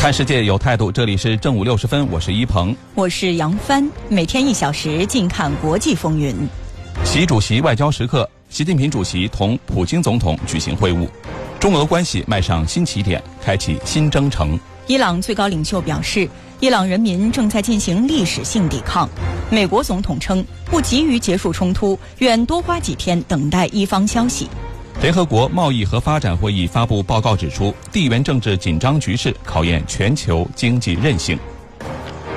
看世界有态度，这里是正午60分，我是一鹏， 我是杨帆，每天1小时，尽看国际风云。 习主席外交时刻，习近平主席同普京总统举行会晤，中俄关系迈上新起点，开启新征程。 伊朗最高领袖表示，伊朗人民正在进行历史性抵抗。美国总统称，不急于结束冲突，愿多花几天等待一方消息。 联合国贸易和发展会议发布报告指出，地缘政治紧张局势考验全球经济韧性。